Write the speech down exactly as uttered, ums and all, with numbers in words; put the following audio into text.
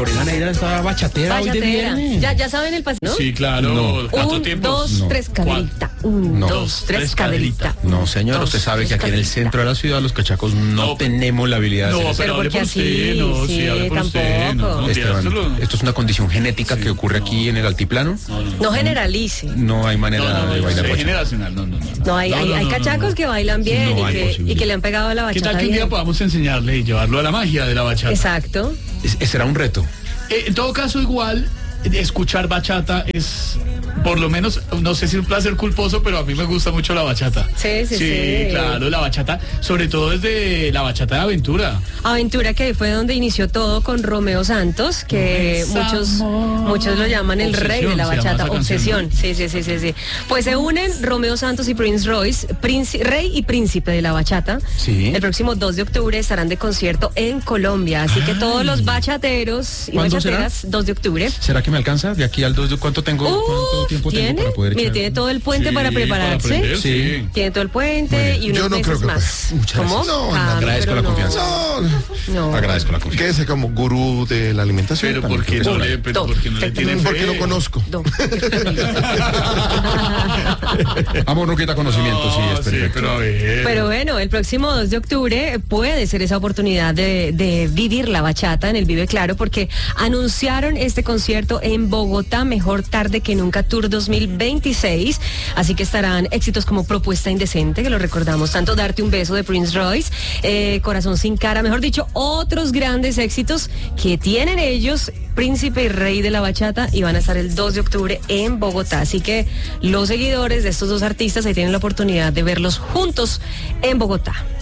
Lorena Neira está bachatera, hoy de Bachatera. viernes. Ya, ya saben el paso, ¿no? Sí, claro. No. ¿Cuánto Un, tiempo? dos, No. tres, caderita. Un, No. dos, tres, caderita. No, señor, Dos, usted sabe que tres, aquí en el caderita. centro de la ciudad los cachacos no, No, tenemos la habilidad de No, hacer eso. pero hable porque por así, usted, no, sí, sí, hable por usted, no, tampoco. no, Esteban, dígaselo. esto es una condición genética que ocurre aquí en el altiplano. No, no, no. No generalice. No hay manera No, no, de no, bailar es bachata. generacional, no, no, no. No, hay, No, hay, no, hay no, cachacos no. que bailan bien No y, hay que, posibilidad. y que le han pegado a la ¿Qué bachata tal que un día bien. podamos enseñarle y llevarlo a la magia de la bachata? Exacto. Es- será un reto. Eh, en todo caso, igual, eh, escuchar bachata es, por lo menos, no sé si un placer culposo, pero a mí me gusta mucho la bachata. Sí, sí, sí. claro, la bachata, sobre todo desde la bachata de aventura. Aventura, que fue donde inició todo con Romeo Santos, que Romeo muchos Amor. muchos lo llaman el Obsesión, rey de la se llama bachata. esa canción, Obsesión, ¿no? sí, sí, sí, sí, sí. Pues se unen Romeo Santos y Prince Royce, príncipe- rey y príncipe de la bachata. Sí. El próximo dos de octubre estarán de concierto en Colombia, así que todos los bachateros y ¿Cuándo bachateras, dos de octubre. ¿Será que me alcanza? De aquí al dos, ¿cuánto tengo? ¿Cuánto Uf, tiempo ¿tiene? tengo para poder Mire, echar? tiene todo el puente Sí, para para prepararse. aprender, Sí. sí. Tiene todo el puente Muy bien. y unos Yo no meses creo que más. pueda. Muchas ¿Cómo? gracias. No, Ah, agradezco pero la no. confianza. No, No. Agradezco la confianza. quédese como gurú de la alimentación. Pero también, ¿por qué creo no que le, es pero No, por qué no le tiene fe? porque lo conozco. No. Vamos, Roquita, conocimiento, sí, No, es perfecto. pero a ver. Pero bueno, el próximo dos de octubre puede ser esa oportunidad de, de vivir la bachata en el Vive Claro, porque anunciaron este concierto en Bogotá, Mejor Tarde que Nunca Tour dos mil veintiséis, así que estarán éxitos como Propuesta Indecente, que lo recordamos tanto, Darte un Beso de Prince Royce, eh, Corazón Sin Cara, mejor dicho, otros grandes éxitos que tienen ellos, príncipe y rey de la bachata, y van a estar el dos de octubre en Bogotá, así que los seguidores de estos dos artistas ahí tienen la oportunidad de verlos juntos en Bogotá.